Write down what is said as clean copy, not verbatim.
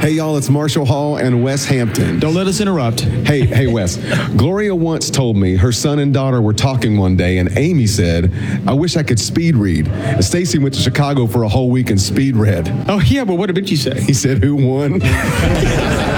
Hey, y'all, it's Marshall Hall and Wes Hampton. Don't let us interrupt. Hey, Wes. Gloria once told me her son and daughter were talking one day, and Amy said, I wish I could speed read. And Stacy went to Chicago for a whole week and speed read. Oh, yeah, but what did you say? He said, who won?